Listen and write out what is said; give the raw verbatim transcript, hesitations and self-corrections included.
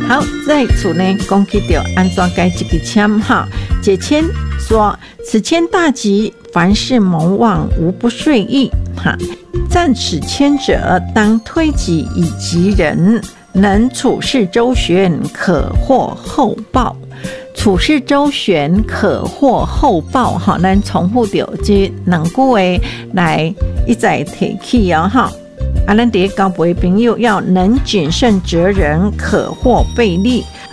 好，在此呢，讲起到安怎改这个签哈。解签说，此签大吉，凡事谋望无不遂意哈。赞此签者，当推己以及人，能处事周旋，可获厚报。处事周旋，可获厚报哈。咱重复到这两句话来一再提起哦哈。啊，咱第一交陪朋友要能谨慎择人，可获倍利。